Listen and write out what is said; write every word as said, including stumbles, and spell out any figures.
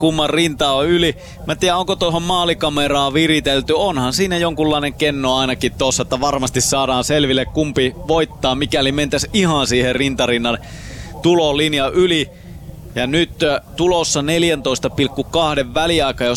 kumman rinta on yli. Mä en tiedä, onko tuohon maalikameraa viritelty. Onhan siinä jonkunlainen kenno ainakin tossa, että varmasti saadaan selville kumpi voittaa, mikäli mentäisi ihan siihen rintarinnan tulolinjan yli. Ja nyt tulossa neljätoista pilkku kaksi väliaika, jos